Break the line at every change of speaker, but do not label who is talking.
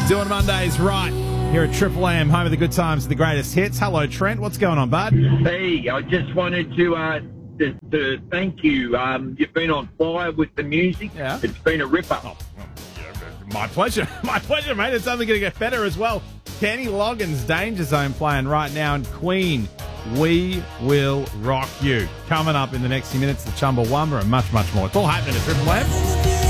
Doing Mondays right here at Triple M, home of the good times and the greatest hits. Hello, Trent. What's going on, bud?
Hey, I just wanted to thank you. You've been on fire with the music.
Yeah.
It's been a ripper.
Oh, my pleasure. My pleasure, mate. It's only going to get better as well. Kenny Loggins, Danger Zone playing right now, and Queen, We Will Rock You. Coming up in the next few minutes, the Chumbawamba and much, much more. It's all happening at Triple M.